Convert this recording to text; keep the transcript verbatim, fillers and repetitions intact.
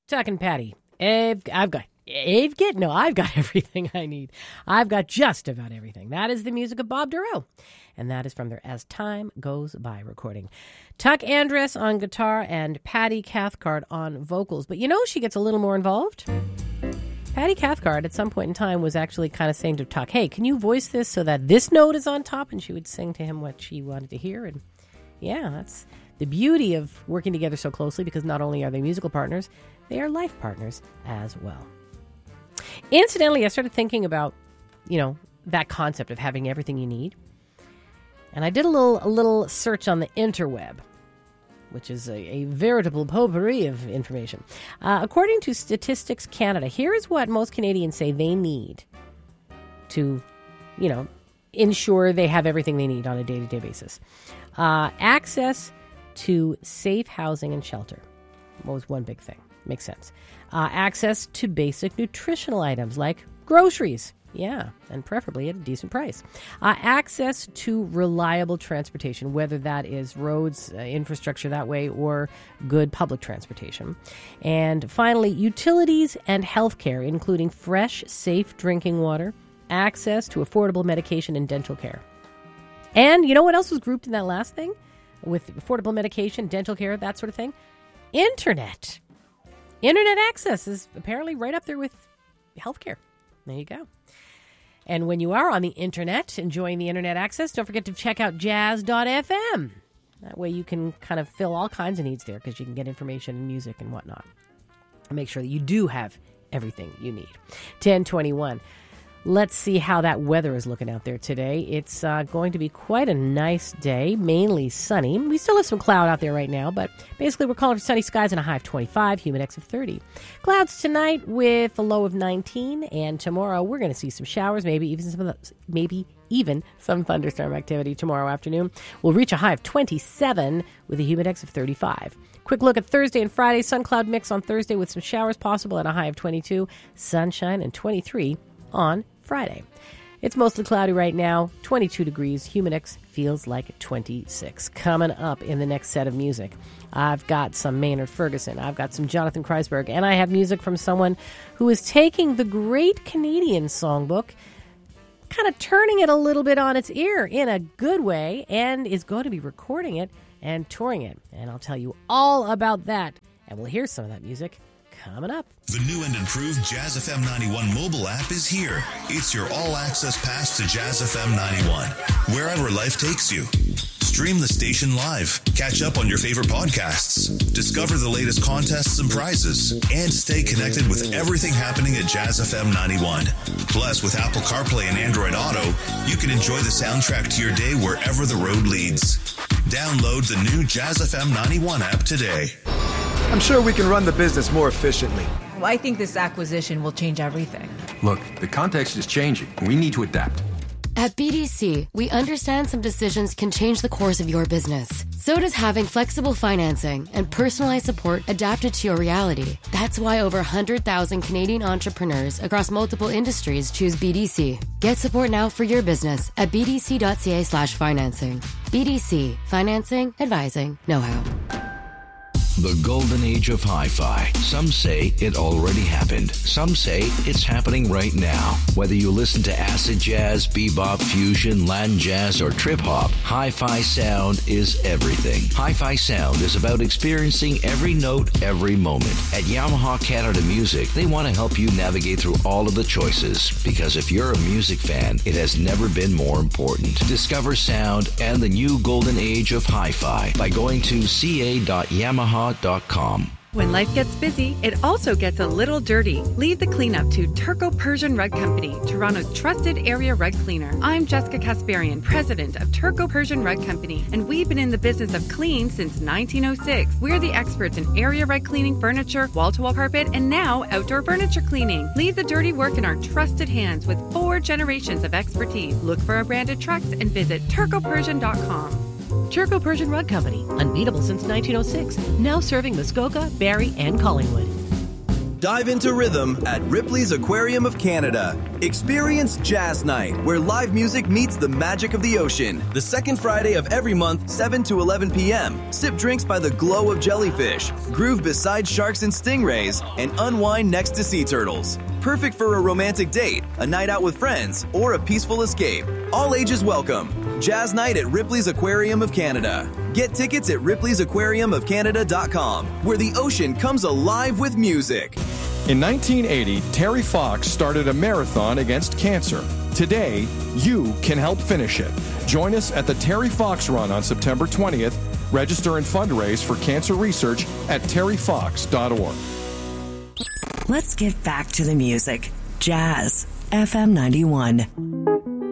Tuck and Patty. I've, I've got, I've get, no, I've got everything I need. I've got just about everything. That is the music of Bob Dorough. And that is from their As Time Goes By recording. Tuck Andress on guitar and Patty Cathcart on vocals. But you know, she gets a little more involved. Patty Cathcart at some point in time was actually kind of saying to Tuck, hey, can you voice this so that this note is on top? And she would sing to him what she wanted to hear. And yeah, that's the beauty of working together so closely, because not only are they musical partners, they are life partners as well. Incidentally, I started thinking about, you know, that concept of having everything you need. And I did a little a little search on the interweb, which is a, a veritable potpourri of information. Uh, according to Statistics Canada, here is what most Canadians say they need to, you know, ensure they have everything they need on a day-to-day basis. Uh, access to safe housing and shelter was one big thing. Makes sense. Uh, access to basic nutritional items like groceries. Yeah, and preferably at a decent price. Uh, access to reliable transportation, whether that is roads, uh, infrastructure that way, or good public transportation. And finally, utilities and healthcare, including fresh, safe drinking water, access to affordable medication and dental care. And you know what else was grouped in that last thing? With affordable medication, dental care, that sort of thing? Internet. Internet access is apparently right up there with healthcare. There you go. And when you are on the internet, enjoying the internet access, don't forget to check out jazz dot f m. That way you can kind of fill all kinds of needs there, because you can get information and music and whatnot. And make sure that you do have everything you need. ten twenty-one. Let's see how that weather is looking out there today. It's uh, going to be quite a nice day, mainly sunny. We still have some cloud out there right now, but basically we're calling for sunny skies and a high of twenty-five, humidex of thirty. Clouds tonight with a low of nineteen, and tomorrow we're going to see some showers, maybe even some, maybe even some thunderstorm activity tomorrow afternoon. We'll reach a high of twenty-seven with a humidex of thirty-five. Quick look at Thursday and Friday. Sun cloud mix on Thursday with some showers possible and a high of twenty-two. Sunshine and twenty-three on Friday. It's mostly cloudy right now, twenty-two degrees. Humidex feels like twenty-six. Coming up in the next set of music, I've got some Maynard Ferguson, I've got some Jonathan Kreisberg, and I have music from someone who is taking the Great Canadian Songbook, kind of turning it a little bit on its ear in a good way, and is going to be recording it and touring it. And I'll tell you all about that, and we'll hear some of that music coming up. The new and improved Jazz F M ninety-one mobile app is here. It's your all-access pass to Jazz F M ninety-one, wherever life takes you. Stream the station live, catch up on your favorite podcasts, discover the latest contests and prizes, and stay connected with everything happening at Jazz F M ninety-one. Plus, with Apple CarPlay and Android Auto, you can enjoy the soundtrack to your day wherever the road leads. Download the new Jazz F M ninety-one app today. I'm sure we can run the business more efficiently. Well, I think this acquisition will change everything. Look, the context is changing. We need to adapt. At B D C, we understand some decisions can change the course of your business. So does having flexible financing and personalized support adapted to your reality. That's why over one hundred thousand Canadian entrepreneurs across multiple industries choose B D C. Get support now for your business at bdc.ca slash financing. B D C. Financing, advising, know-how. The golden age of hi-fi. Some say it already happened. Some say it's happening right now. Whether you listen to acid jazz, bebop, fusion, Latin jazz, or trip hop, hi-fi sound is everything. Hi-fi sound is about experiencing every note, every moment. At Yamaha Canada Music, they want to help you navigate through all of the choices. Because if you're a music fan, it has never been more important. Discover sound and the new golden age of hi-fi by going to c a dot yamaha dot com. When life gets busy, it also gets a little dirty. Leave the cleanup to Turco Persian Rug Company, Toronto's trusted area rug cleaner. I'm Jessica Kasparian, president of Turco Persian Rug Company, and we've been in the business of clean since nineteen oh six. We're the experts in area rug cleaning, furniture, wall-to-wall carpet, and now outdoor furniture cleaning. Leave the dirty work in our trusted hands with four generations of expertise. Look for our branded trucks and visit turco persian dot com. Turco Persian Rug Company, unbeatable since nineteen oh six, now serving Muskoka, Barrie, and Collingwood. Dive into rhythm at Ripley's Aquarium of Canada. Experience Jazz Night, where live music meets the magic of the ocean. The second Friday of every month, seven to eleven p.m. Sip drinks by the glow of jellyfish, groove beside sharks and stingrays, and unwind next to sea turtles. Perfect for a romantic date, a night out with friends, or a peaceful escape. All ages welcome. Jazz Night at Ripley's Aquarium of Canada. Get tickets at ripley's aquarium of canada dot com, where the ocean comes alive with music. In nineteen eighty, Terry Fox started a marathon against cancer. Today, you can help finish it. Join us at the Terry Fox Run on September twentieth. Register and fundraise for cancer research at terry fox dot org. Let's get back to the music. Jazz F M ninety-one.